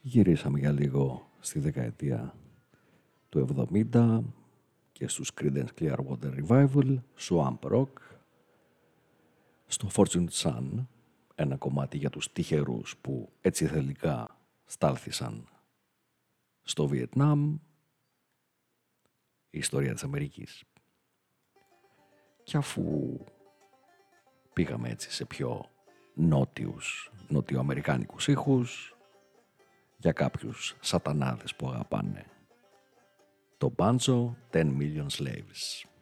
Γυρίσαμε για λίγο στη δεκαετία του 70 και στους Creedence Clearwater Revival, Swamp Rock, στο Fortunate Son, ένα κομμάτι για τους τυχερούς που έτσι θελικά στάλθησαν στο Βιετνάμ, η ιστορία της Αμερικής. Και αφού πήγαμε έτσι σε πιο νοτιοαμερικάνικους ήχους, για κάποιους σατανάδες που αγαπάνε το Banjo 10 Million Slaves.